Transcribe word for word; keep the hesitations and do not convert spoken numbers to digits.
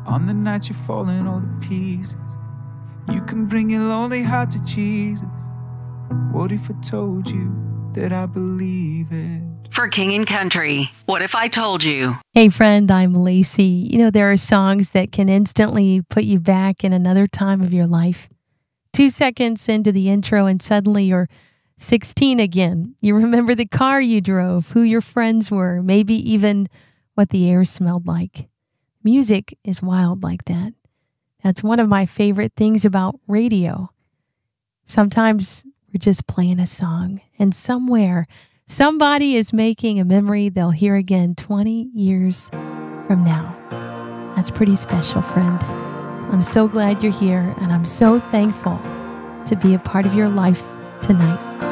On the night you're falling all to pieces, you can bring your lonely heart to Jesus. What if I told you that I believe it? For King and Country, What If I Told You? Hey friend, I'm Lacey. You know, there are songs that can instantly put you back in another time of your life. Two seconds into the intro and suddenly you're sixteen again. You remember the car you drove, who your friends were, maybe even what the air smelled like. Music is wild like that. That's one of my favorite things about radio. Sometimes we're just playing a song, and somewhere, somebody is making a memory they'll hear again twenty years from now. That's pretty special, friend. I'm so glad you're here, and I'm so thankful to be a part of your life tonight.